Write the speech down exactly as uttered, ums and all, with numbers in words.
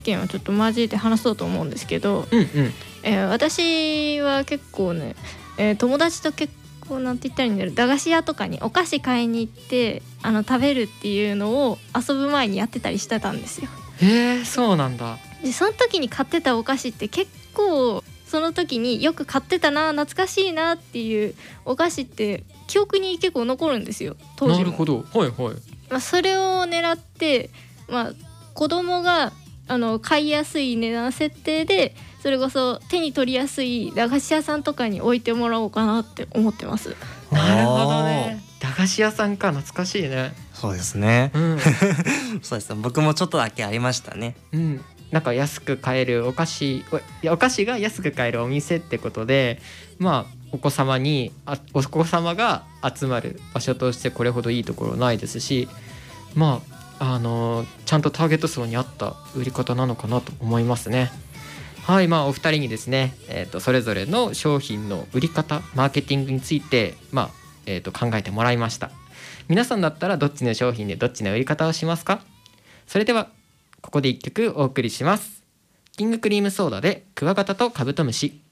意見をちょっと交えて話そうと思うんですけど、 うんうんえー私は結構ね、えー友達と結構なんて言ったらいいんだろう、駄菓子屋とかにお菓子買いに行ってあの食べるっていうのを遊ぶ前にやってたりしてたんですよ。 へえ、そうなんだ。 でその時に買ってたお菓子って結構その時によく買ってたな、懐かしいなっていうお菓子って記憶に結構残るんですよ、当時も。 なるほど、はいはい。 まあ、それを狙って、まあ、子供があの買いやすい値段設定で、それこそ手に取りやすい駄菓子屋さんとかに置いてもらおうかなって思ってます。 なるほどね。駄菓子屋さんか、懐かしいね。 そうですね、 うん、 そうですね、僕もちょっとだけありましたね。 うん、なんか安く買えるお菓子、いやお菓子が安く買えるお店ってことで、まあお子様にあお子様が集まる場所としてこれほどいいところないですし、まああのちゃんとターゲット層に合った売り方なのかなと思いますね。はい、まあお二人にですね、えー、とそれぞれの商品の売り方、マーケティングについて、まあえー、と考えてもらいました。皆さんだったらどっちの商品でどっちの売り方をしますか？それではここで一曲お送りします。キングクリームソーダでクワガタとカブトムシ。